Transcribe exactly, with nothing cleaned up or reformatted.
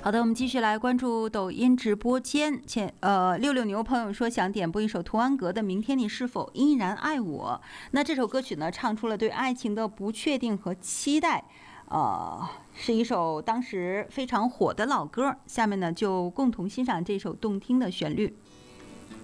好的，我们继续来关注抖音直播间。前呃，六六牛朋友说想点播一首童安格的《明天你是否依然爱我》。那这首歌曲呢，唱出了对爱情的不确定和期待，呃，是一首当时非常火的老歌。下面呢，就共同欣赏这首动听的旋律。